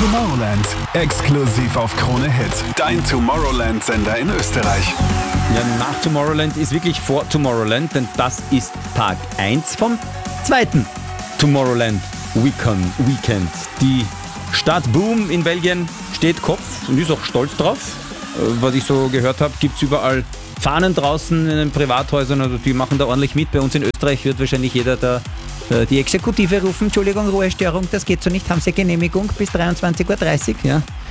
Tomorrowland, exklusiv auf Krone Hit. Dein Tomorrowland-Sender in Österreich. Ja, nach Tomorrowland ist wirklich vor Tomorrowland, denn das ist Tag 1 vom zweiten Tomorrowland Weekend. Die Stadt Boom in Belgien steht Kopf und ist auch stolz drauf. Was ich so gehört habe, gibt es überall Fahnen draußen in den Privathäusern, also die machen da ordentlich mit. Bei uns in Österreich wird wahrscheinlich jeder da die Exekutive rufen, Entschuldigung, Ruhestörung, das geht so nicht, haben Sie Genehmigung bis 23.30 Uhr, ja.